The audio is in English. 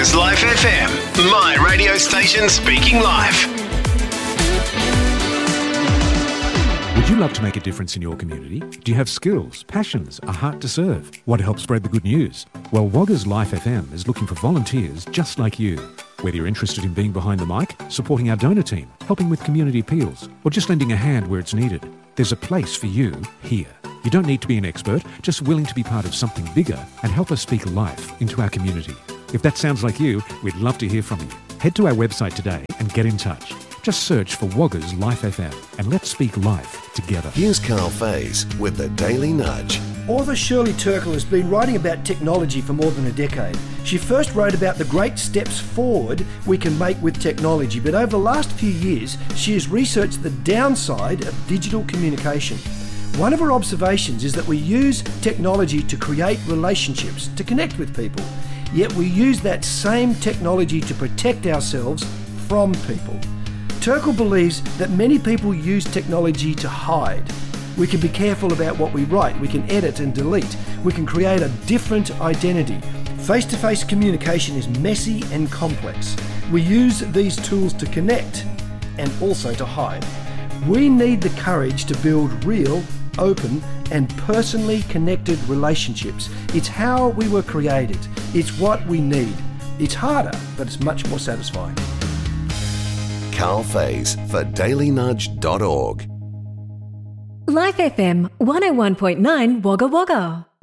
Woggers Life FM, my radio station speaking life. Would you love to make a difference in your community? Do you have skills, passions, a heart to serve? Want to help spread the good news? Well, Woggers Life FM is looking for volunteers just like you. Whether you're interested in being behind the mic, supporting our donor team, helping with community appeals, or just lending a hand where it's needed, there's a place for you here. You don't need to be an expert, just willing to be part of something bigger and help us speak life into our community. If that sounds like you, we'd love to hear from you. Head to our website today and get in touch. Just search for Woggers Life FM and let's speak life together. Here's Carl Faze with the Daily Nudge. Author Shirley Turkle has been writing about technology for more than a decade. She first wrote about the great steps forward we can make with technology, but over the last few years, she has researched the downside of digital communication. One of her observations is that we use technology to create relationships, to connect with people, yet we use that same technology to protect ourselves from people. Turkle believes that many people use technology to hide. We can be careful about what we write, we can edit and delete, we can create a different identity. Face-to-face communication is messy and complex. We use these tools to connect and also to hide. We need the courage to build real, open and personally connected relationships. It's how we were created. It's what we need. It's harder, but it's much more satisfying. Carl Faze for dailynudge.org. Life FM 101.9 Wagga Wagga.